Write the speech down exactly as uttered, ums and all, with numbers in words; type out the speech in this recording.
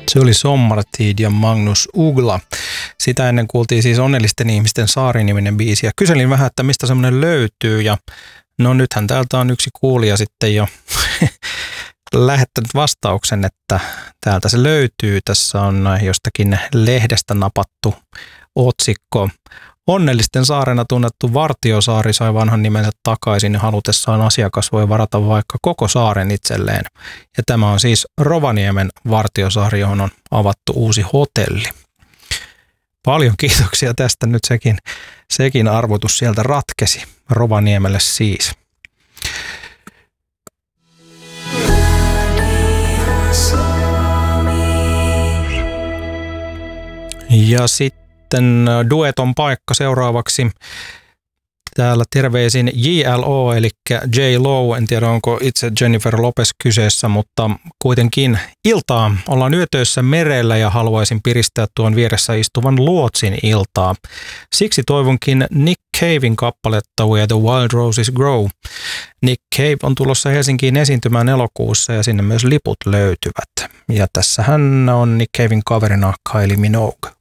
Se oli Sommartid ja Magnus Uggla. Sitä ennen kuultiin siis Onnellisten ihmisten saari-niminen biisi. Ja kyselin vähän, että mistä semmoinen löytyy. Ja no nythän täältä on yksi kuulija sitten jo lähettänyt vastauksen, että täältä se löytyy. Tässä on jostakin lehdestä napattu otsikko. Onnellisten saarena tunnettu Vartiosaari sai vanhan nimensä takaisin ja halutessaan asiakas voi varata vaikka koko saaren itselleen. Ja tämä on siis Rovaniemen Vartiosaari, johon on avattu uusi hotelli. Paljon kiitoksia tästä, nyt sekin, sekin arvotus sieltä ratkesi. Rovaniemelle siis. Ja sitten Sitten dueton paikka seuraavaksi. Täällä terveisin J L O, eli J Lo, en tiedä onko itse Jennifer Lopez kyseessä, mutta kuitenkin iltaa. Ollaan yötöissä merellä ja haluaisin piristää tuon vieressä istuvan luotsin iltaa. Siksi toivonkin Nick Caven kappaletta Where the Wild Roses Grow. Nick Cave on tulossa Helsinkiin esiintymään elokuussa ja sinne myös liput löytyvät. Ja tässä hän on Nick Caven kaverina Kylie Minogue.